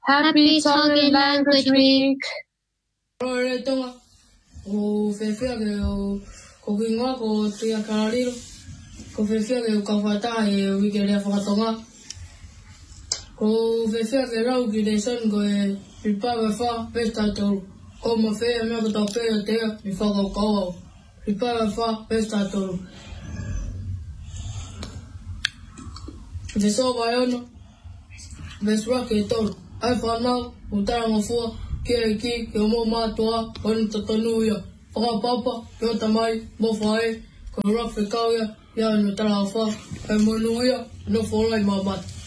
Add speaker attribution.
Speaker 1: Happy Tongan Language Week!
Speaker 2: Ore tonga o fefea ke o kokinga ko tia karariro ko fefea ke o kawhata e o wike rea whakatonga ko fefea ke rau ki te son ko e ripawe wha pesta toru ko ma whea mea ko tau whea tea mi whakau kauau ripawe wha pesta toru te soa ono vesra ke toru ai whanau utara ngofua kia ki o mo mātua onu tatanuia whakapapa kia tamai mo whae ko rafe kauia ia no tara wha e monuia no wholai mamata